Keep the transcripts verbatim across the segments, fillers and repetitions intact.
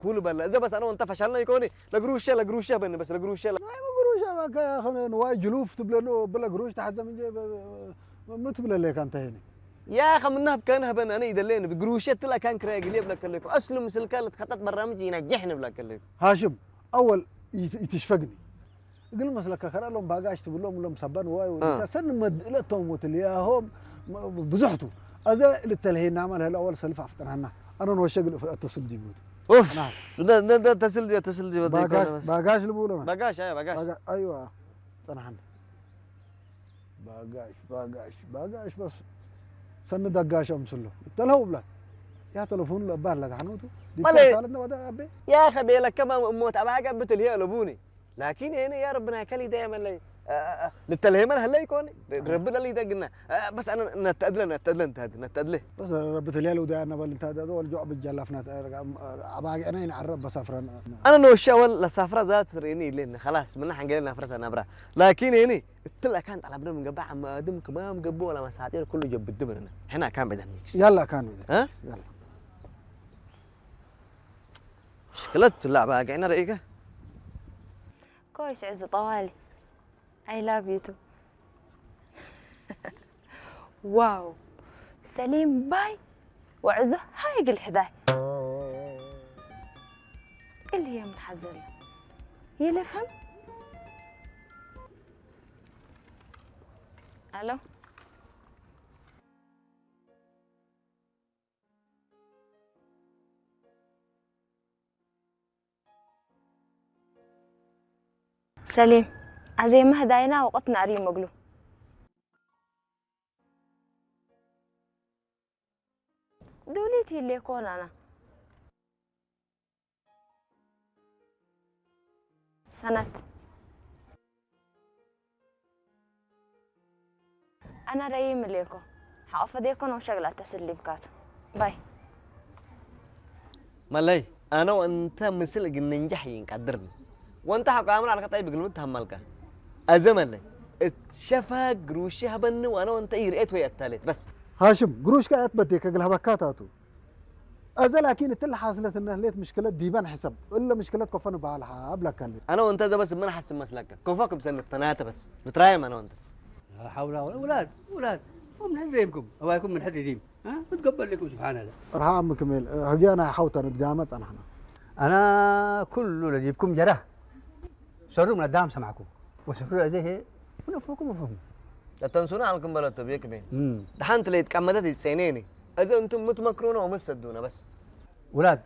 كل بلا إذا بس أنا وأنت فشلنا يكوني لقروشة لقروشة بني بس لقروشة ما قروشة ما كا خن نواي جلوف تبلا بلا قروش تحزم ما تبلا ليك أنت هنا يا أخي منها بكانها بن أنا يدلين بقروشة تلا كان كراي قليب لك لكم أسلم مثل كانت خطط برنامج ينجحنا بلك لكم هاشم أول يتشفقني يقول مسلك خير لهم باقاش تقول لهم لهم سبان واي ولا سن مد لا تومت اللي هم بزحتوا أذا للتلهين نعمل هالأول سلف أفترهنا أنا نوشق اتصل جيبوت اوف ده ده ده تصل دي تصل دي باقاش باقاش اللي بقوله باقاش ايوه باقاش ايوه صراحه باقاش باقاش باقاش بس سن دقاش امسله التلهو بلا يا تلفون له بار لك عنوته دي سالتنا ودا ابي يا اخي بيلك كما موت اباك بتل هي لبوني لكن هنا يا ربنا كلي دائما لي للتلهيم هلا يكون ربنا اللي يدقنا بس انا نتأدله نتأدله انت هذا نتأدله بس ربت الليل ودا انا بل انت هذا والجوع بالجلافنا اباك انا ينعرب بسافرنا انا نوشا ولا سافره ذات ريني لين خلاص من نحن قلنا فرتها نبره لكن هنا التلا كانت طلبنا من قبع ما دمك ما مقبو ولا مساطير كله جب الدبن هنا كان بدنا يلا كانوا ها يلا شكلت اللعبه قاعدين رايقه كويس عز طوالي I love you too واو سليم باي وعزه هاي قل حذاي اللي هي من حزر يلفهم الو سليم عزي ما هداينا وقتنا أريم مقلو دوليتي اللي يكون أنا سنة أنا ريم الليكو حافظ يكون وشغلة تسلي بكاتو باي مالي أنا وأنت مثل النجاح ينقدرني وأنت حق عامل على قطعي بقلمت همالك أزمن لي اتشافها قروشها بني وأنا وأنت يرقيت ويا الثالث بس هاشم قروش كأت بديك أقلها بكاتاتو أزا لكن التل حاصلت إنه ليت مشكلة ديبان حسب إلا مشكلة كفن بعلها أبلك كان أنا وأنت إذا بس ما أحسن مسلك كفاكم سنة ثناته بس نترايم أنا وأنت لا حول ولا أولاد أولاد ومن حد ريمكم أباكم من حد يديم ها متقبل لكم سبحان الله رحام كميل هجي أنا حوطة نتقامت أنا هنا أنا كل لجيبكم جراه سروا من الدام سمعكم وسروا زيه ونفوكم وفهم تنسونا عنكم بلا تبيك بين دحنت لي تكمدت السنيني إذا أنتم متمكرون ومسدونا بس ولاد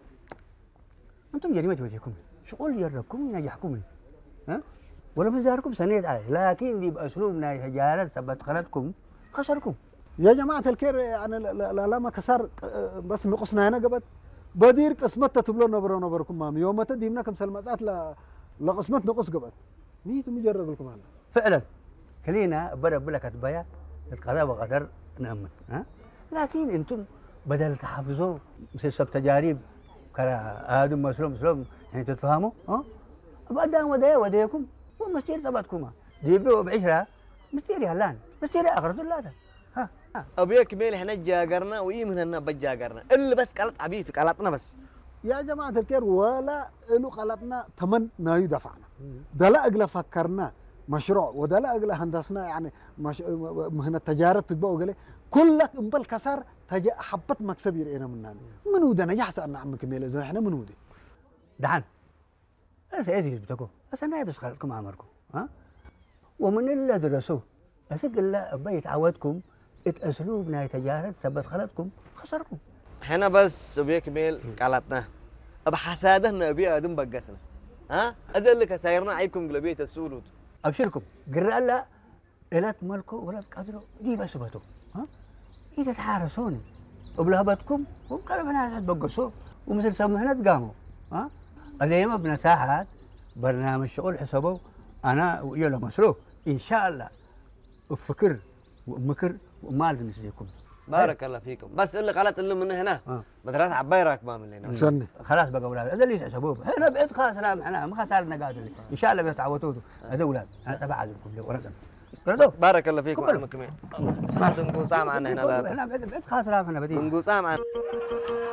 أنتم جريمة وجهكم شغل يركم ينجحكم ها ولا مزاركم سنيد عليه لكن دي بأسلوبنا تجارة ثبت خلتكم خسركم يا جماعة الكير يعني لا لا ما كسر بس نقصنا هنا قبل بدير قسمت تبلون نبرون نبركم مام يوم متى ديمنا كم سلمات لا لا قسمت نقص قبل ميت مجرب لكم هلا فعلا خلينا بدأ بلك أتبايا القضاء وقدر نأمن ها لكن أنتم بدل تحافظوا سب تجارب كلا آدم مسلم مسلم يعني تتفهموا ها بعد ودايا ودايكم والمستير تبعتكم جيبوا بعشرة مستيري هلان مستيري آخر ثلاثة ها أبيك ميل إحنا جاقرنا وإيه هنا بجاقرنا اللي بس قالت عبيتك قالتنا بس يا جماعة الخير ولا له قالتنا ثمن ما يدفعنا ده لا أقل فكرنا مشروع وده لا أقل هندسنا يعني مش مهنة تجارة تبقى وقال كلك مبل كسر تج حبت مكسب يرينا مننا منو ده نجح أن عم كميل إذا إحنا منو ده دحن أنا سأجي بتكو بس أنا بس خلكم عمركم ها ومن اللي درسوه أسجل لا بيت عودكم أسلوبنا تجارة ثبت خلتكم خسركم هنا بس أبيك ميل قالتنا أب حسادنا أبي أدم بقسنا ها أزلك سايرنا عيبكم قلبية السولود أبشركم قرأ لا إلا تملكوا ولا تقدروا دي بس بتو ها إذا تحارسوني وبلهبتكم وقالوا أنا تبقسوا ومثل سمهنا تقاموا ها اليوم بنساحات برنامج شغل حسابه أنا ويلا مسروق إن شاء الله وفكر ومكر ومال بنسيكم بارك الله فيكم بس اللي قالت اللي من هنا آه. مدرات عبايرك ما من هنا سني خلاص بقى اولاد هذا اللي يحسبوه هنا بعد خلاص لا احنا ما خسرنا قادر ان شاء الله بيتعوتوا هذا اولاد انا تبع لكم ورقم بارك الله فيكم عمك كمان نقول سامع عنا هنا لا احنا بعد بعد خلاص لا احنا بدي نقول سامع